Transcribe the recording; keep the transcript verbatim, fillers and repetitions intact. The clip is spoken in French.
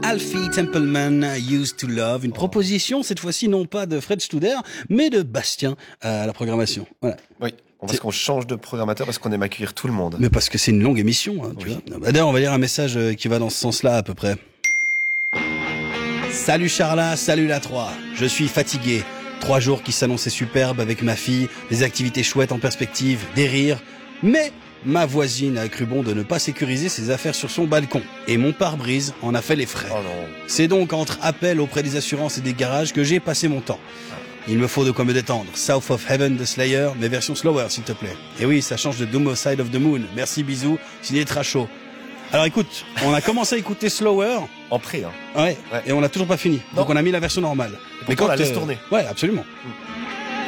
Alfie Templeman, Used to Love. Une proposition, cette fois-ci, non pas de Fred Studer, mais de Bastien à la programmation. Voilà. Oui. Parce qu'on change de programmateur parce qu'on aime accueillir tout le monde. Mais parce que c'est une longue émission, hein, tu oui. vois. D'ailleurs, on va lire un message qui va dans ce sens-là, à peu près. Salut Charla, salut la trois. Je suis fatigué. Trois jours qui s'annonçaient superbes avec ma fille, des activités chouettes en perspective, des rires. Mais ma voisine a cru bon de ne pas sécuriser ses affaires sur son balcon. Et mon pare-brise en a fait les frais. Oh non. C'est donc entre appels auprès des assurances et des garages que j'ai passé mon temps. Il me faut de quoi me détendre. South of Heaven de Slayer, mais version slower, s'il te plaît. Et oui, ça change de Doom Side of the Moon. Merci, bisous. Signé Tracho. Alors écoute, on a commencé à écouter Slower. En pré, hein. Ouais. Ouais. Et on l'a toujours pas fini. Non. Donc on a mis la version normale. Mais quand on la laisse tourner. Ouais, absolument. Mm.